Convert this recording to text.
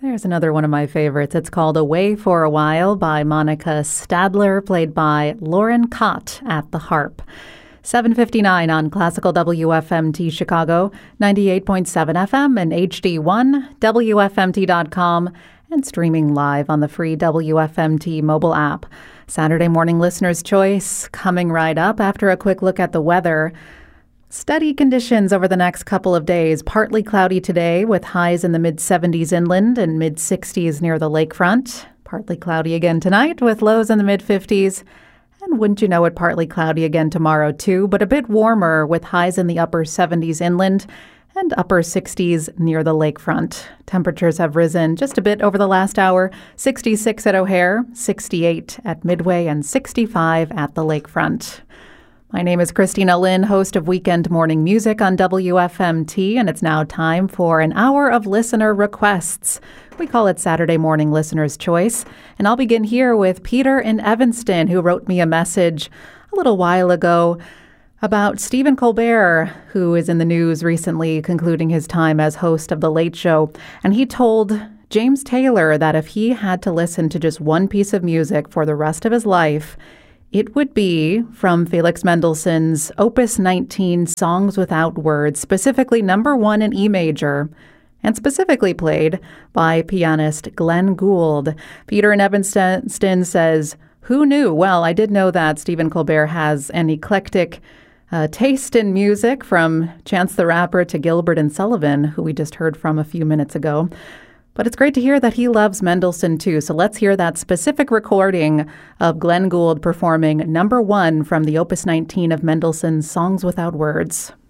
There's another one of my favorites. It's called Away for a While by Monica Stadler, played by Lauren Cott at the harp. 7:59 on Classical WFMT Chicago, 98.7 FM and HD1, WFMT.com, and streaming live on the free WFMT mobile app. Saturday morning listener's choice coming right up after a quick look at the weather. Steady conditions over the next couple of days. Partly cloudy today with highs in the mid-70s inland and mid-60s near the lakefront. Partly cloudy again tonight with lows in the mid-50s. And wouldn't you know it, partly cloudy again tomorrow too, but a bit warmer with highs in the upper 70s inland and upper 60s near the lakefront. Temperatures have risen just a bit over the last hour. 66 at O'Hare, 68 at Midway, and 65 at the lakefront. My name is Christina Lynn, host of Weekend Morning Music on WFMT, and it's now time for an hour of listener requests. We call it Saturday Morning Listener's Choice, and I'll begin here with Peter in Evanston, who wrote me a message a little while ago about Stephen Colbert, who is in the news recently concluding his time as host of The Late Show, and he told James Taylor that if he had to listen to just one piece of music for the rest of his life, it would be from Felix Mendelssohn's Opus 19, Songs Without Words, specifically number 1 in E major, and specifically played by pianist Glenn Gould. Peter in Evanston says, "Who knew?" Well, I did know that Stephen Colbert has an eclectic taste in music, from Chance the Rapper to Gilbert and Sullivan, who we just heard from a few minutes ago. But it's great to hear that he loves Mendelssohn too. So let's hear that specific recording of Glenn Gould performing number 1 from the Opus 19 of Mendelssohn's Songs Without Words.